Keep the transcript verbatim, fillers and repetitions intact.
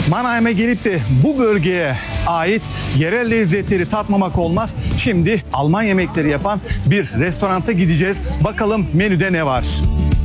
Mannheim'e gelip de bu bölgeye ait yerel lezzetleri tatmamak olmaz. Şimdi Alman yemekleri yapan bir restoranta gideceğiz. Bakalım menüde ne var?